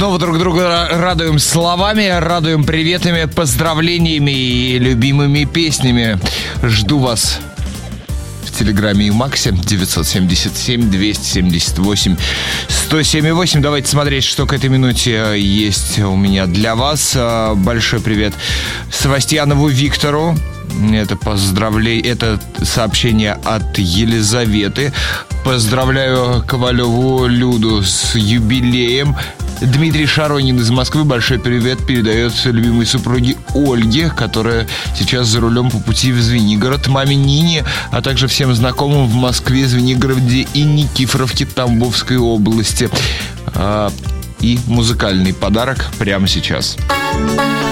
снова друг друга радуем словами, радуем приветами, поздравлениями и любимыми песнями. Жду вас в Телеграме и Максе 977-278-1078. Давайте смотреть, что к этой минуте есть у меня для вас. Большой привет Севастьянову Виктору. Это сообщение от Елизаветы. Поздравляю Ковалеву Люду с юбилеем. Дмитрий Шаронин из Москвы большой привет передает любимой супруге Ольге, которая сейчас за рулем по пути в Звенигород, маме Нине, а также всем знакомым в Москве, Звенигороде и Никифоровке Тамбовской области. И музыкальный подарок прямо сейчас.